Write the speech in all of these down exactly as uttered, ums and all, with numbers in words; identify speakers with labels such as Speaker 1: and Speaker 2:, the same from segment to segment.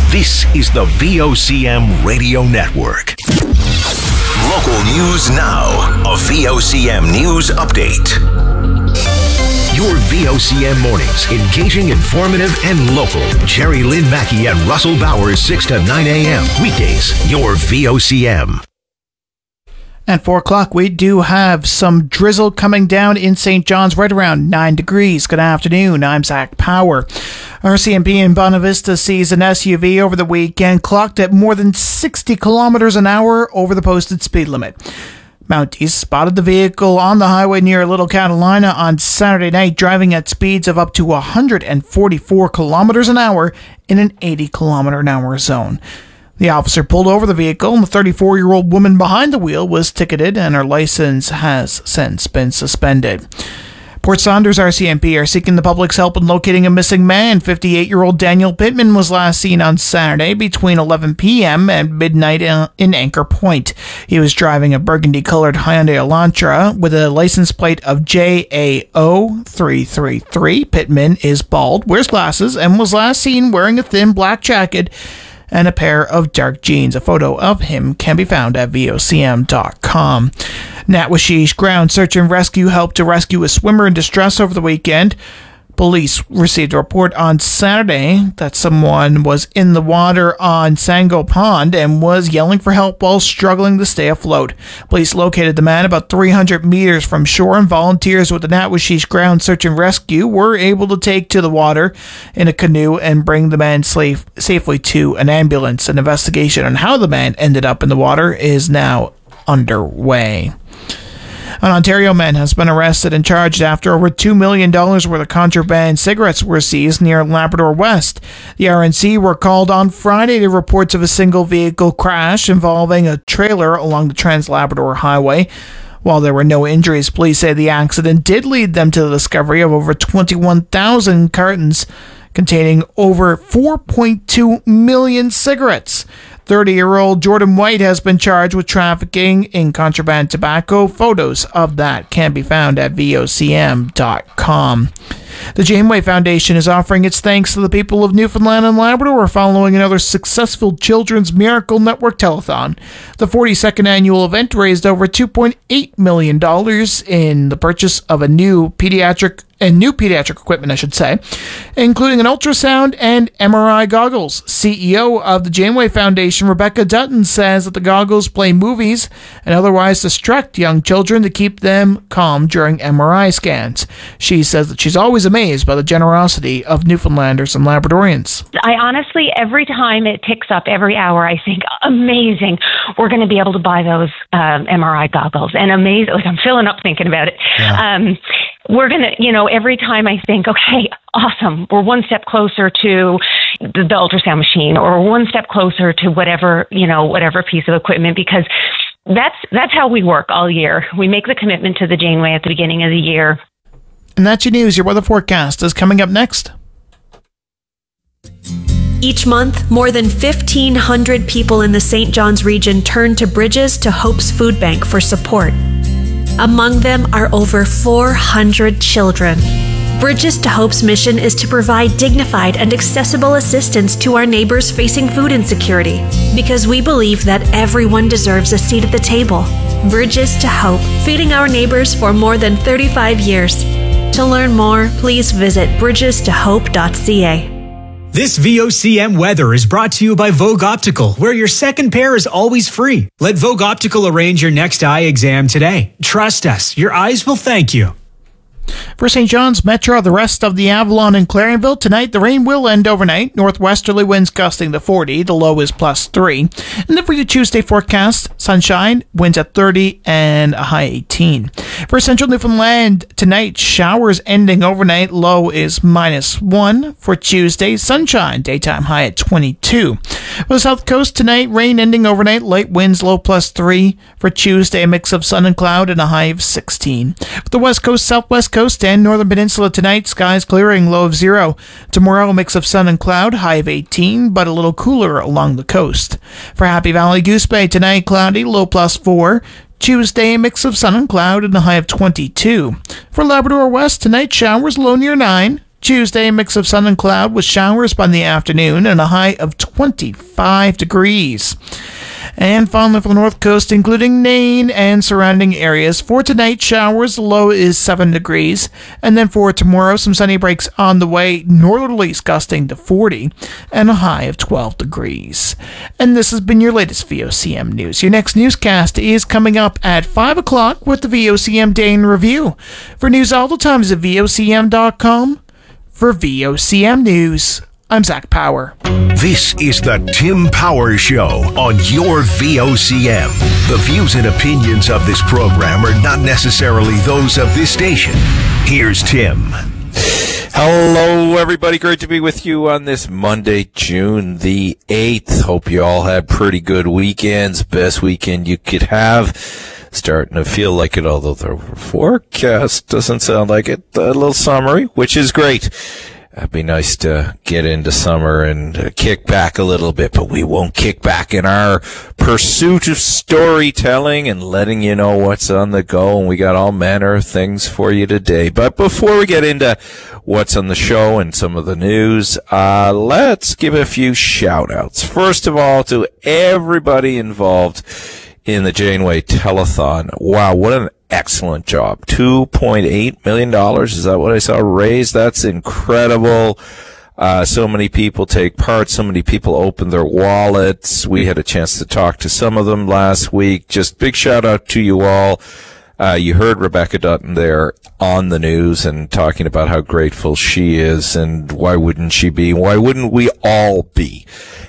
Speaker 1: This is the V O C M Radio Network. Local news now. A V O C M News Update. Your V O C M mornings, engaging, informative, and local. Jerry Lynn Mackey and Russell Bowers, six to nine a.m. Weekdays, your V O C M.
Speaker 2: At four o'clock, we do have some drizzle coming down in Saint John's, right around nine degrees. Good afternoon, I'm Zach Power. R C M P in Bonavista sees an S U V over the weekend clocked at more than sixty kilometers an hour over the posted speed limit. Mounties spotted the vehicle on the highway near Little Catalina on Saturday night, driving at speeds of up to one hundred forty-four kilometers an hour in an eighty kilometer an hour zone. The officer pulled over the vehicle, and the thirty-four-year-old woman behind the wheel was ticketed, and her license has since been suspended. Port Saunders R C M P are seeking the public's help in locating a missing man. fifty-eight-year-old Daniel Pittman was last seen on Saturday between eleven p.m. and midnight in Anchor Point. He was driving a burgundy-colored Hyundai Elantra with a license plate of J A O three three three. Pittman is bald, wears glasses, and was last seen wearing a thin black jacket and a pair of dark jeans. A photo of him can be found at V O C M dot com. Natwashish Ground Search and Rescue helped to rescue a swimmer in distress over the weekend. Police received a report on Saturday that someone was in the water on Sango Pond and was yelling for help while struggling to stay afloat. Police located the man about three hundred meters from shore, and volunteers with the Natwashish Ground Search and Rescue were able to take to the water in a canoe and bring the man safe, safely to an ambulance. An investigation on how the man ended up in the water is now underway. An Ontario man has been arrested and charged after over two million dollars worth of contraband cigarettes were seized near Labrador West. The R N C were called on Friday to reports of a single vehicle crash involving a trailer along the Trans-Labrador Highway. While there were no injuries, police say the accident did lead them to the discovery of over twenty-one thousand cartons containing over four point two million cigarettes. thirty-year-old Jordan White has been charged with trafficking in contraband tobacco. Photos of that can be found at V O C M dot com. The Janeway Foundation is offering its thanks to the people of Newfoundland and Labrador following another successful Children's Miracle Network telethon. The forty-second annual event raised over two point eight million dollars in the purchase of a new pediatric and new pediatric equipment, I should say, including an ultrasound and M R I goggles. C E O of the Janeway Foundation, Rebecca Dutton, says that the goggles play movies and otherwise distract young children to keep them calm during M R I scans. She says that she's always amazed by the generosity of Newfoundlanders and Labradorians.
Speaker 3: I honestly, every time it ticks up every hour, I think, amazing, we're going to be able to buy those um, M R I goggles. And amazing, like I'm filling up thinking about it. Yeah. Um, we're going to, you know, every time I think, okay, awesome, we're one step closer to the, the ultrasound machine, or one step closer to whatever, you know, whatever piece of equipment, because that's that's how we work all year. We make the commitment to the Janeway at the beginning of the year.
Speaker 2: And that's your news. Your weather forecast is coming up next.
Speaker 4: Each month, more than fifteen hundred people in the Saint John's region turn to Bridges to Hope's Food Bank for support. Among them are over four hundred children. Bridges to Hope's mission is to provide dignified and accessible assistance to our neighbors facing food insecurity, because we believe that everyone deserves a seat at the table. Bridges to Hope, feeding our neighbors for more than thirty-five years. To learn more, please visit bridges to hope dot c a.
Speaker 5: This V O C M weather is brought to you by Vogue Optical, where your second pair is always free. Let Vogue Optical arrange your next eye exam today. Trust us, your eyes will thank you.
Speaker 2: For Saint John's Metro, the rest of the Avalon and Clarenville, tonight the rain will end overnight. Northwesterly winds gusting to forty. The low is plus three. And then for your Tuesday forecast, sunshine, winds at thirty and a high eighteen. For Central Newfoundland, tonight showers ending overnight. Low is minus one. For Tuesday, sunshine, daytime high at twenty-two. For the South Coast, tonight rain ending overnight. Light winds, low plus three. For Tuesday, a mix of sun and cloud and a high of sixteen. For the West Coast, Southwest Coast, Coast and Northern Peninsula tonight, skies clearing, low of zero. Tomorrow, a mix of sun and cloud, high of eighteen, but a little cooler along the coast. For Happy Valley, Goose Bay, tonight, cloudy, low plus four. Tuesday, a mix of sun and cloud and a high of twenty-two. For Labrador West, tonight, showers, low near nine. Tuesday, a mix of sun and cloud with showers by the afternoon and a high of twenty-five degrees. And finally for the north coast, including Nain and surrounding areas. For tonight, showers, the low is seven degrees. And then for tomorrow, some sunny breaks on the way, northerlies gusting to forty, and a high of twelve degrees. And this has been your latest V O C M News. Your next newscast is coming up at five o'clock with the V O C M Day in Review. For news all the time, visit V O C M dot com. For V O C M News, I'm Zach Power.
Speaker 1: This is the Tim Power Show on your V O C M. The views and opinions of this program are not necessarily those of this station. Here's Tim.
Speaker 6: Hello, everybody. Great to be with you on this Monday, June the eighth. Hope you all had pretty good weekends. Best weekend you could have. Starting to feel like it, although the forecast doesn't sound like it. A little summery, which is great. It'd be nice to get into summer and uh, kick back a little bit, but we won't kick back in our pursuit of storytelling and letting you know what's on the go. And we got all manner of things for you today. But before we get into what's on the show and some of the news, uh, let's give a few shout outs. First of all, to everybody involved in the Janeway Telethon. Wow, what an excellent job. two point eight million dollars. Is that what I saw raised? That's incredible. Uh, so many people take part. So many people open their wallets. We had a chance to talk to some of them last week. Just big shout out to you all. Uh, you heard Rebecca Dutton there on the news and talking about how grateful she is, and why wouldn't she be? Why wouldn't we all be?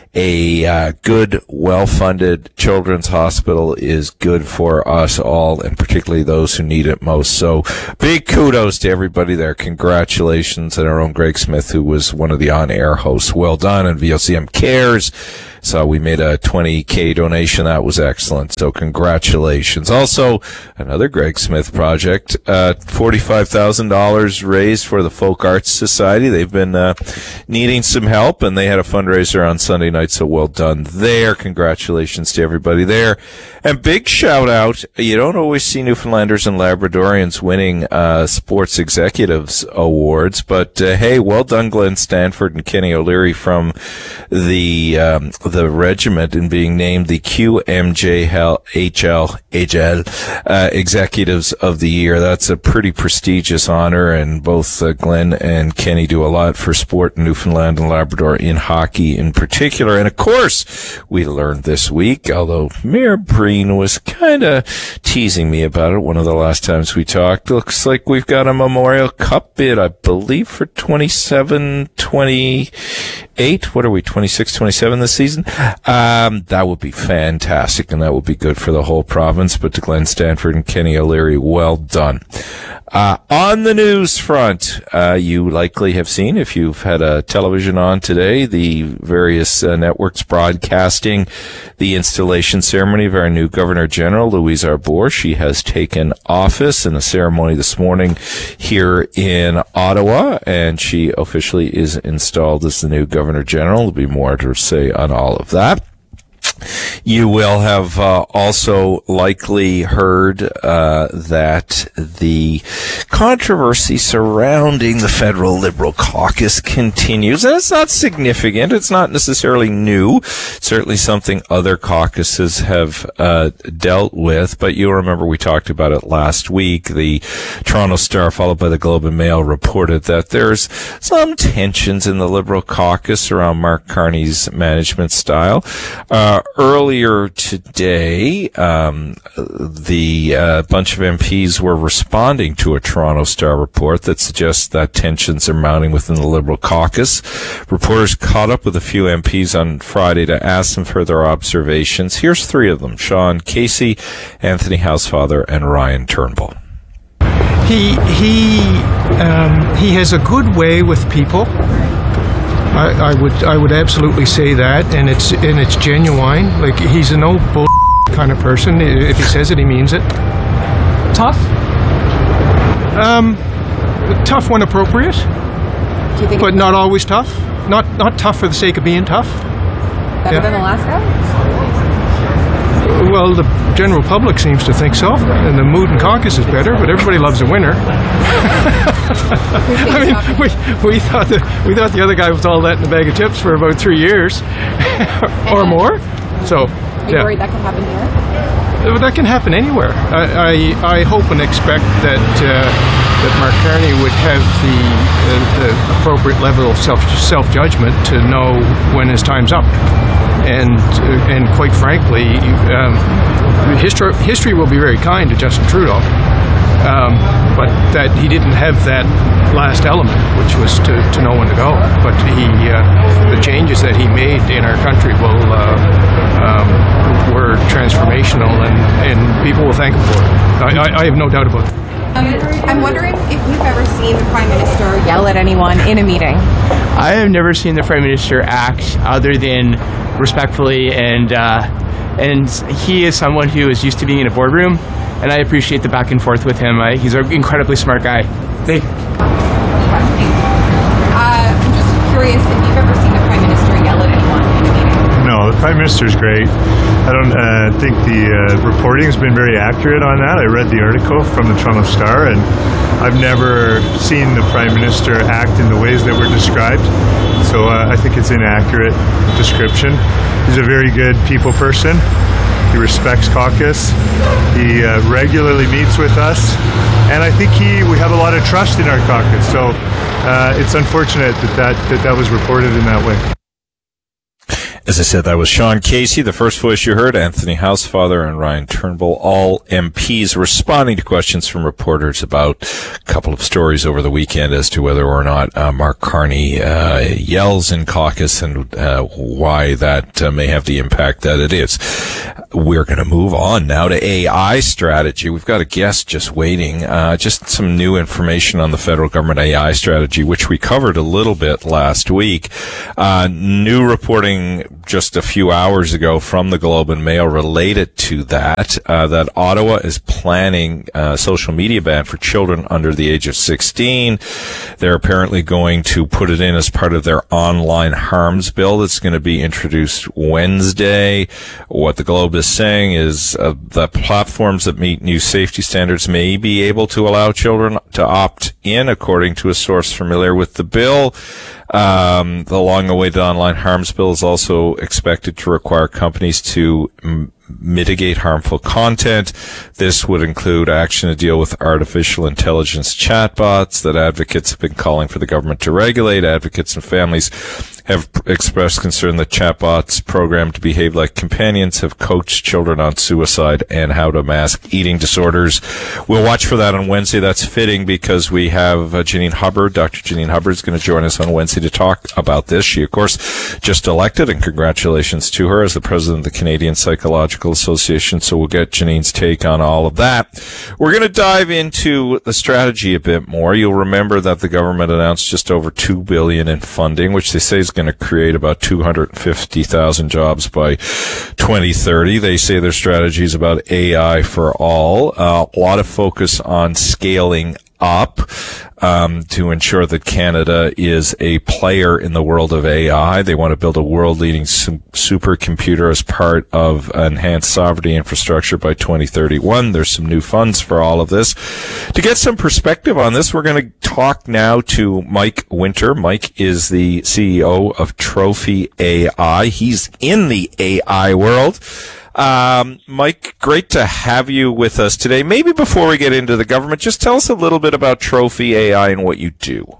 Speaker 6: A uh, good, well-funded children's hospital is good for us all, and particularly those who need it most. So big kudos to everybody there. Congratulations. And our own Greg Smith, who was one of the on-air hosts. Well done. And V O C M Cares. So we made a twenty K donation. That was excellent. So congratulations. Also, another Greg Smith project, uh, forty-five thousand dollars raised for the Folk Arts Society. They've been uh, needing some help, and they had a fundraiser on Sunday night. So well done there. Congratulations to everybody there. And big shout out. You don't always see Newfoundlanders and Labradorians winning uh, Sports Executives Awards, but uh, hey, well done, Glenn Stanford and Kenny O'Leary from the um, the regiment in being named the Q M J H L uh, Executives of the Year. That's a pretty prestigious honor, and both uh, Glenn and Kenny do a lot for sport in Newfoundland and Labrador, in hockey in particular. And of course, we learned this week, although Mayor Breen was kind of teasing me about it one of the last times we talked, looks like we've got a Memorial Cup bid, I believe, for twenty-seven twenty-eight. What are we, twenty-six twenty-seven this season? Um, that would be fantastic, and that would be good for the whole province. But to Glenn Stanford and Kenny O'Leary, well done. Uh, on the news front, uh, you likely have seen, if you've had a television on today, the various uh, networks broadcasting the installation ceremony of our new Governor General, Louise Arbour. She has taken office in a ceremony this morning here in Ottawa, and she officially is installed as the new Governor General. There'll be more to say on all of that. You will have uh, also likely heard uh, that the controversy surrounding the federal Liberal caucus continues. And it's not significant. It's not necessarily new. It's certainly something other caucuses have uh, dealt with. But you'll remember we talked about it last week. The Toronto Star, followed by the Globe and Mail, reported that there's some tensions in the Liberal caucus around Mark Carney's management style. Uh, Earlier today, um, the uh, bunch of M Ps were responding to a Toronto Star report that suggests that tensions are mounting within the Liberal caucus. Reporters caught up with a few M Ps on Friday to ask them further observations. Here's three of them: Sean Casey, Anthony Housefather, and Ryan Turnbull.
Speaker 7: He he um, he has a good way with people. I, I would I would absolutely say that, and it's and it's genuine. Like, he's a no bull kind of person. If he says it, he means it.
Speaker 8: Tough?
Speaker 7: Um, tough when appropriate.
Speaker 8: Do you think
Speaker 7: but not always tough. Not not tough for the sake of being tough.
Speaker 8: Better
Speaker 7: yeah.
Speaker 8: than the last guy?
Speaker 7: Well, the general public seems to think so, and the mood in caucus is better, but everybody loves a winner. I mean, we, we thought that we thought the other guy was all that in a bag of chips for about three years or more. So,
Speaker 8: Are you
Speaker 7: yeah.
Speaker 8: worried that could happen here?
Speaker 7: Well, that can happen anywhere. I, I, I hope and expect that uh, that Mark Carney would have the, uh, the appropriate level of self self judgment to know when his time's up. And uh, and quite frankly, um, history history will be very kind to Justin Trudeau, um, but that he didn't have that last element, which was to, to know when to go. But he uh, the changes that he made in our country will uh, um, were transformational, and, and people will thank him for it. I, I, I have no doubt about that.
Speaker 8: Um, I'm wondering if you've ever seen the Prime Minister yell at anyone in a meeting.
Speaker 9: I have never seen the Prime Minister act other than respectfully, and uh, and he is someone who is used to being in a boardroom, and I appreciate the back and forth with him. I, he's an incredibly smart guy. Thank you.
Speaker 8: Uh, I'm just curious if you've ever seen the Prime Minister yell at anyone in a meeting.
Speaker 10: No, the Prime Minister's great. I don't uh, think the uh, reporting has been very accurate on that. I read the article from the Toronto Star, and I've never seen the Prime Minister act in the ways that were described. So uh, I think it's an inaccurate description. He's a very good people person. He respects caucus. He uh, regularly meets with us, and I think he we have a lot of trust in our caucus. So uh, it's unfortunate that that, that that was reported in that way.
Speaker 6: As I said, that was Sean Casey, the first voice you heard, Anthony Housefather and Ryan Turnbull, all M Ps responding to questions from reporters about a couple of stories over the weekend as to whether or not uh, Mark Carney uh, yells in caucus and uh, why that uh, may have the impact that it is. We're going to move on now to A I strategy. We've got a guest just waiting. Uh, just some new information on the federal government A I strategy, which we covered a little bit last week. Uh, new reporting just a few hours ago from the Globe and Mail related to that, uh, that Ottawa is planning a social media ban for children under the age of sixteen. They're apparently going to put it in as part of their online harms bill that's going to be introduced Wednesday. What the Globe is saying is uh, the platforms that meet new safety standards may be able to allow children to opt in, according to a source familiar with the bill. Um, the long-awaited online harms bill is also expected to require companies to m- mitigate harmful content. This would include action to deal with artificial intelligence chatbots that advocates have been calling for the government to regulate. Advocates and families have expressed concern that chatbots programmed to behave like companions have coached children on suicide and how to mask eating disorders. We'll watch for that on Wednesday. That's fitting because we have uh, Janine Hubbard. Doctor Janine Hubbard is going to join us on Wednesday to talk about this. She, of course, just elected, and congratulations to her as the president of the Canadian Psychological Association. So we'll get Janine's take on all of that. We're going to dive into the strategy a bit more. You'll remember that the government announced just over two billion dollars in funding, which they say is going to create about two hundred fifty thousand jobs by twenty thirty. They say their strategy is about A I for all. Uh, a lot of focus on scaling up um, to ensure that Canada is a player in the world of A I. They want to build a world-leading su- supercomputer as part of enhanced sovereignty infrastructure by twenty thirty-one. There's some new funds for all of this. To get some perspective on this, we're going to talk now to Mike Winter. Mike is the C E O of Trophy A I. He's in the A I world. Um, Mike, great to have you with us today. Maybe before we get into the government, just tell us a little bit about Trophy A I and what you do.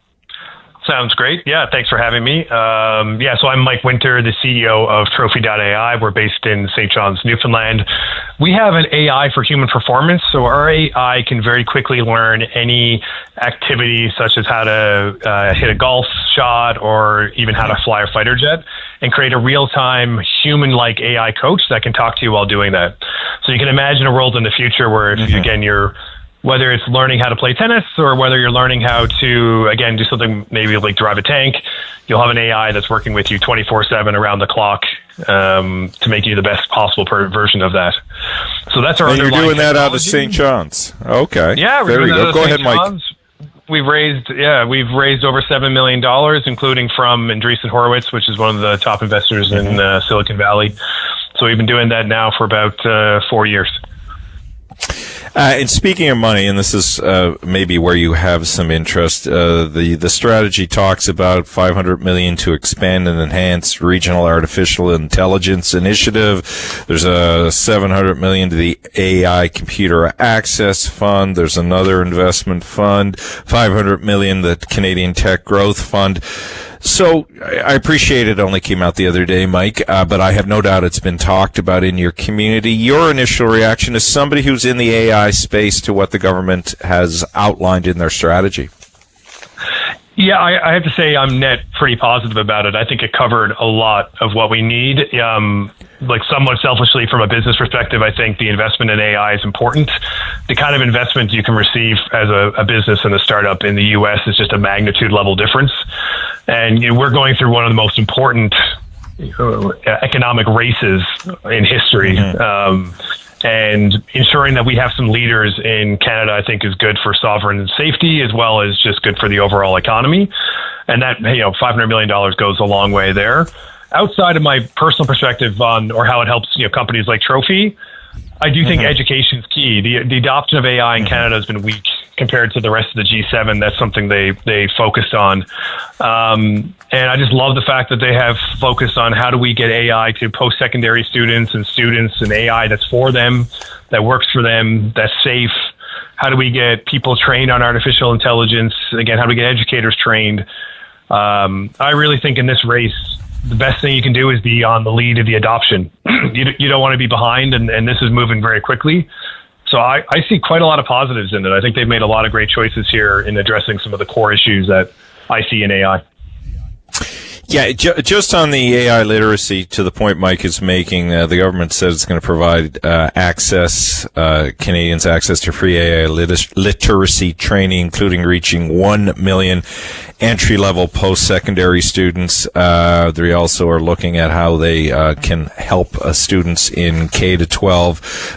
Speaker 11: Sounds great. Yeah, thanks for having me. Um, yeah, so I'm Mike Winter, the C E O of Trophy dot A I. We're based in Saint John's, Newfoundland. We have an A I for human performance, so our A I can very quickly learn any activity such as how to uh, hit a golf shot or even how to fly a fighter jet, and create a real-time human-like A I coach that can talk to you while doing that. So you can imagine a world in the future where, if, mm-hmm. again, you're whether it's learning how to play tennis or whether you're learning how to, again, do something maybe like drive a tank, you'll have an A I that's working with you twenty-four seven around the clock um, to make you the best possible per- version of that. So that's our
Speaker 6: and
Speaker 11: underlying
Speaker 6: you're doing that
Speaker 11: technology.
Speaker 6: out of Saint John's. Okay.
Speaker 11: Yeah, we're
Speaker 6: there
Speaker 11: doing
Speaker 6: we
Speaker 11: that
Speaker 6: go.
Speaker 11: out
Speaker 6: Go
Speaker 11: of
Speaker 6: ahead,
Speaker 11: Saint
Speaker 6: Mike.
Speaker 11: John's. We've raised, yeah, we've raised over seven million dollars, including from Andreessen Horowitz, which is one of the top investors in uh, Silicon Valley. So we've been doing that now for about uh, four years.
Speaker 6: Uh, and speaking of money, and this is uh, maybe where you have some interest, uh, the the strategy talks about five hundred million dollars to expand and enhance regional artificial intelligence initiative. There's a seven hundred million dollars to the A I Computer Access Fund. There's another investment fund, five hundred million dollars, the Canadian Tech Growth Fund. So I appreciate it only came out the other day, Mike, uh, but I have no doubt it's been talked about in your community. Your initial reaction as somebody who's in the A I space to what the government has outlined in their strategy?
Speaker 11: Yeah, I, I have to say I'm net pretty positive about it. I think it covered a lot of what we need. Um, like somewhat selfishly from a business perspective, I think the investment in A I is important. The kind of investment you can receive as a, a business and a startup in the U S is just a magnitude level difference. And you know, we're going through one of the most important uh, economic races in history. Mm-hmm. Um, and ensuring that we have some leaders in Canada, I think, is good for sovereign safety as well as just good for the overall economy. And that, you know, five hundred million dollars goes a long way there. Outside of my personal perspective on, or how it helps, you know, companies like Trophy, I do think mm-hmm. education is key. The, the adoption of A I in Canada has been weak compared to the rest of the G seven. That's something they, they focused on. Um, and I just love the fact that they have focused on how do we get A I to post-secondary students and students and A I that's for them, that works for them, that's safe. How do we get people trained on artificial intelligence? Again, how do we get educators trained? Um, I really think in this race, the best thing you can do is be on the lead of the adoption. you, you don't want to be behind, and, and this is moving very quickly. So I, I see quite a lot of positives in it. I think they've made a lot of great choices here in addressing some of the core issues that I see in A I.
Speaker 6: Yeah, ju- just on the A I literacy, to the point Mike is making, uh, the government says it's going to provide uh, access, uh, Canadians access to free A I lit- literacy training, including reaching one million entry-level post-secondary students. Uh, they also are looking at how they uh, can help uh, students in K to twelve